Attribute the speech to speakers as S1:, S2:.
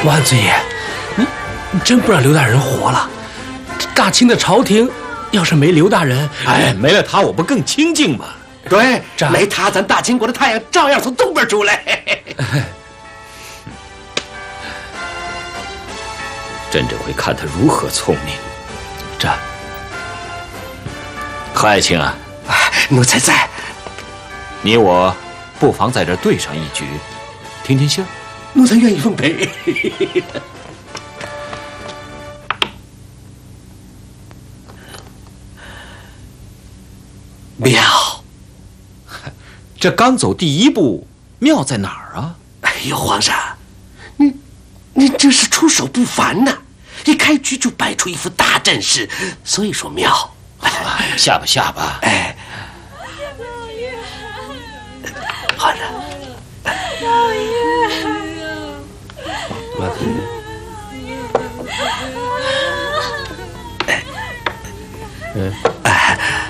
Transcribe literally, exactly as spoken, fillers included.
S1: 万岁爷，你你真不让刘大人活了？大清的朝廷要是没刘大人，
S2: 哎，没了他我不更清静吗？
S3: 对，没他咱大清国的太阳照样从东边出来。
S2: 朕这回看他如何聪明。
S1: 这，
S2: 何爱卿啊，
S3: 奴才在。
S2: 你我不妨在这对上一局，听听信儿。
S3: 奴才愿意奉陪。妙，
S2: 这刚走第一步，妙在哪儿啊？
S3: 哎呦，皇上，你你这是出手不凡呐！一开局就摆出一副大阵势，所以说妙。
S2: 哎，下吧下吧。
S3: 哎，皇上，
S4: 老爷，
S3: 万岁。嗯，哎。